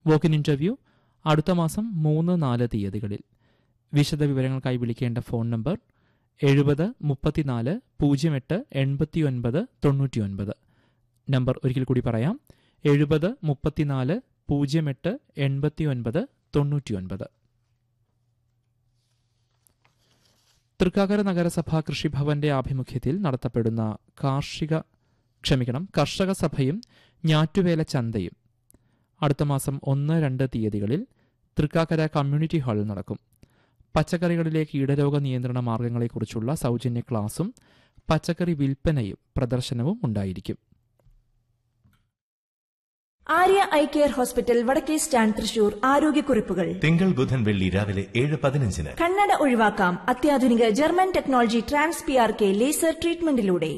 Walk-in interview അടുത്ത മാസം 3-4 തീയതികളിൽ. വിശദ വിവരങ്ങൾക്കായി വിളിക്കേണ്ട ഫോൺ നമ്പർ 7034-08-89-99. നമ്പർ ഒരിക്കൽ കൂടി പറയാം, 7034-08-89-99. തൃക്കാക്കര നഗരസഭ കൃഷിഭവന്റെ ആഭിമുഖ്യത്തിൽ നടത്തപ്പെടുന്ന കർഷക സഭയും ഞാറ്റുവേല ചന്തയും അടുത്ത മാസം 1-2 തീയതികളിൽ തൃക്കാക്കര കമ്മ്യൂണിറ്റി ഹാളിൽ നടക്കും. പച്ചക്കറികളിലെ കീടരോഗ നിയന്ത്രണ മാർഗങ്ങളെക്കുറിച്ചുള്ള സൗജന്യ ക്ലാസും പച്ചക്കറി വിൽപ്പനയും പ്രദർശനവും ഉണ്ടായിരിക്കും. ആര്യ ഐ കെയർ ഹോസ്പിറ്റൽ, വടക്കേ സ്റ്റാൻഡ്, തൃശൂർ. ആരോഗ്യക്കുറിപ്പുകൾ തിങ്കൾ, ബുധൻ, വെള്ളി രാവിലെ 7:15. കണ്ണട ഒഴിവാക്കാം അത്യാധുനിക German technology trans PRK laser ട്രീറ്റ്മെന്റിലൂടെ.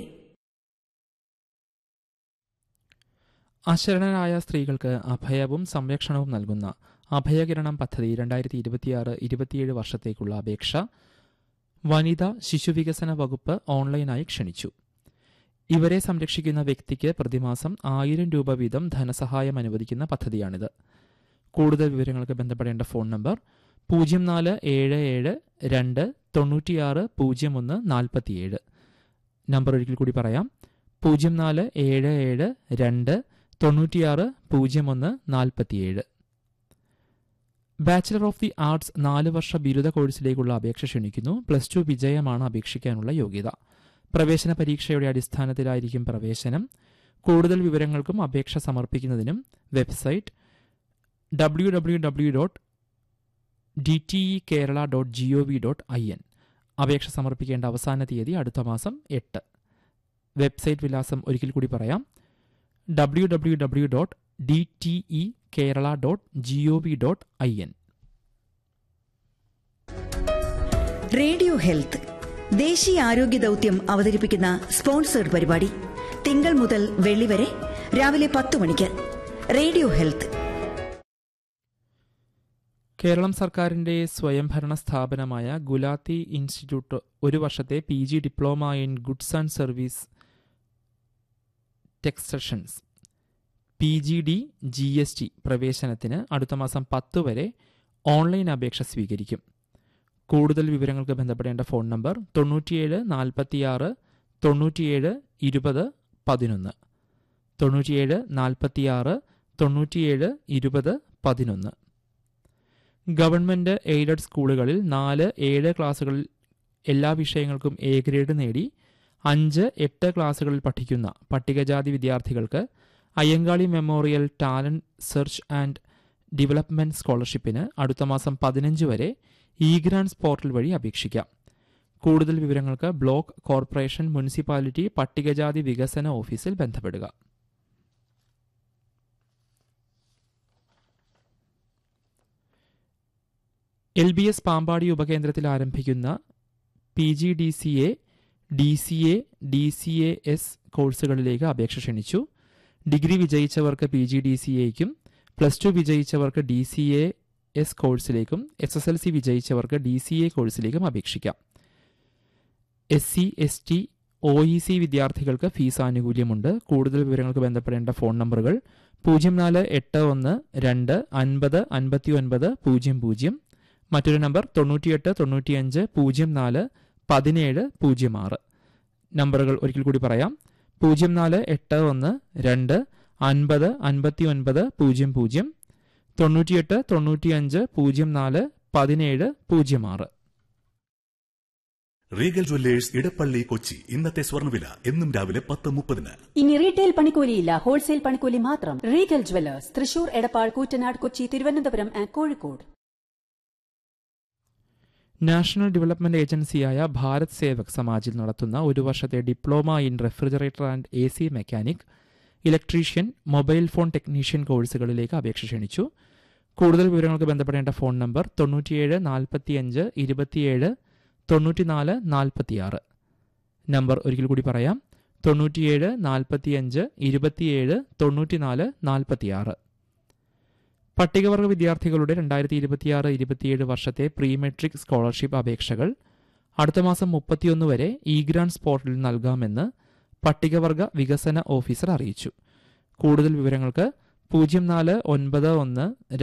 അശരണരായ സ്ത്രീകൾക്ക് അഭയവും സംരക്ഷണവും നൽകുന്ന അഭയകിരണം പദ്ധതി 2026-27 വർഷത്തേക്കുള്ള അപേക്ഷ വനിതാ ശിശുവികസന വകുപ്പ് ഓൺലൈനായി ക്ഷണിച്ചു. ഇവരെ സംരക്ഷിക്കുന്ന വ്യക്തിക്ക് പ്രതിമാസം 1000 രൂപ വീതം ധനസഹായം അനുവദിക്കുന്ന പദ്ധതിയാണിത്. കൂടുതൽ വിവരങ്ങൾക്ക് ബന്ധപ്പെടേണ്ട ഫോൺ നമ്പർ 0477-296-0147. നമ്പർ ഒരിക്കൽ കൂടി പറയാം, 0477-296-0147. ബാച്ചിലർ ഓഫ് ദി ആർട്സ് 4 വർഷ ബിരുദ കോഴ്സിലേക്കുള്ള അപേക്ഷ ക്ഷണിക്കുന്നു. +2 വിജയമാണ് അപേക്ഷിക്കാനുള്ള യോഗ്യത. പ്രവേശന പരീക്ഷയുടെ അടിസ്ഥാനത്തിലായിരിക്കും പ്രവേശനം. കൂടുതൽ വിവരങ്ങൾക്കും അപേക്ഷ സമർപ്പിക്കുന്നതിനും വെബ്സൈറ്റ് www.dtekerala.gov.in. അപേക്ഷ സമർപ്പിക്കേണ്ട അവസാന തീയതി അടുത്ത മാസം 8. വെബ്സൈറ്റ് വിലാസം ഒരിക്കൽ കൂടി പറയാം, www.dtekerala.gov.in. റേഡിയോ ഹെൽത്ത് ദേശീയ ആരോഗ്യ ദൌത്യം അവതരിപ്പിക്കുന്ന സ്പോൺസേഡ് പരിപാടി തിങ്കൾ മുതൽ വെള്ളി വരെ രാവിലെ 10 മണിക്ക്. Radio health. കേരളം സർക്കാരിന്റെ സ്വയംഭരണ സ്ഥാപനമായ ഗുലാത്തി ഇൻസ്റ്റിറ്റ്യൂട്ട് 1 വർഷത്തെ PG diploma in goods and service ടെക്സ്റ്റഷൻസ് PGD GST പ്രവേശനത്തിന് അടുത്ത മാസം 10 വരെ ഓൺലൈൻ അപേക്ഷ സ്വീകരിക്കും. കൂടുതൽ വിവരങ്ങൾക്ക് ബന്ധപ്പെടേണ്ട ഫോൺ നമ്പർ 97 46 97 20 11. 97 46 97 20 11. ഗവൺമെന്റ് എയ്ഡഡ് സ്കൂളുകളിൽ 4-7 ക്ലാസുകളിൽ എല്ലാ വിഷയങ്ങൾക്കും A ഗ്രേഡ് നേടി 5-8 ക്ലാസുകളിൽ പഠിക്കുന്ന പട്ടികജാതി വിദ്യാർത്ഥികൾക്ക് Ayyankali memorial talent search and development സ്കോളർഷിപ്പിന് അടുത്ത മാസം 15 വരെ ഇ-ഗ്രാൻസ് പോർട്ടൽ വഴി അപേക്ഷിക്കാം. കൂടുതൽ വിവരങ്ങൾക്ക് ബ്ലോക്ക്, കോർപ്പറേഷൻ, മുനിസിപ്പാലിറ്റി പട്ടികജാതി വികസന ഓഫീസിൽ ബന്ധപ്പെടുക. LBS പാമ്പാടി ഉപകേന്ദ്രത്തിൽ ആരംഭിക്കുന്ന PGDCA, DCA, DCAS കോഴ്സുകളിലേക്ക് അപേക്ഷ ക്ഷണിച്ചു. ഡിഗ്രി വിജയിച്ചവർക്ക് PGDCAയ്ക്കും +2 വിജയിച്ചവർക്ക് DCAS കോഴ്സിലേക്കും SSLC വിജയിച്ചവർക്ക് DCA കോഴ്സിലേക്കും അപേക്ഷിക്കാം. SC, ST, OEC വിദ്യാർത്ഥികൾക്ക് ഫീസ് ആനുകൂല്യമുണ്ട്. കൂടുതൽ വിവരങ്ങൾക്ക് ബന്ധപ്പെടേണ്ട ഫോൺ നമ്പറുകൾ 0481 2 50 59 00. മറ്റൊരു നമ്പർ 98 95 04 17 06. നമ്പറുകൾ ഒരിക്കൽ കൂടി പറയാം, 0481 2 50 59 00, 98 95 04 17 06. Regal Jewellers Edappally Kochi. ഇന്നത്തെ സ്വർണ്ണവില എന്നും രാവിലെ 10:30. ഇനി റീറ്റെയിൽ പണിക്കൂലിയില്ല, ഹോൾസെയിൽ പണിക്കൂലി മാത്രം. Regal Jewellers, Thrissur, Edappal, Koottanad, Kochi, Thiruvananthapuram and Kozhikode. National development ഏജൻസിയായ ഭാരത് സേവക് സമാജിൽ നടത്തുന്ന 1 വർഷത്തെ diploma in refrigerator and AC mechanic, electrician, mobile phone technician കോഴ്സുകളിലേക്ക് അപേക്ഷ ക്ഷണിച്ചു. കൂടുതൽ വിവരങ്ങൾക്ക് ബന്ധപ്പെടേണ്ട ഫോൺ നമ്പർ 97 45 27 94 46. നമ്പർ ഒരിക്കൽ കൂടി പറയാം, 97 45 27 94 46. പട്ടികവർഗ വിദ്യാർത്ഥികളുടെ 2026-27 വർഷത്തെ പ്രീ മെട്രിക് സ്കോളർഷിപ്പ് അപേക്ഷകൾ അടുത്ത മാസം 31 വരെ ഇ-ഗ്രാൻസ് പോർട്ടലിൽ നൽകാമെന്ന് പട്ടികവർഗ വികസന ഓഫീസർ അറിയിച്ചു. കൂടുതൽ വിവരങ്ങൾക്ക് 0491